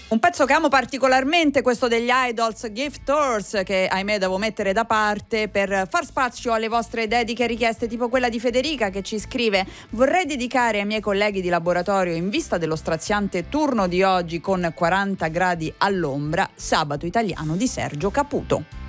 Un pezzo che amo particolarmente, questo degli Idols, Gift Horse, che ahimè devo mettere da parte per far spazio alle vostre dediche e richieste, tipo quella di Federica che ci scrive: vorrei dedicare ai miei colleghi di laboratorio, in vista dello straziante turno di oggi con 40 gradi all'ombra, Sabato italiano di Sergio Caputo.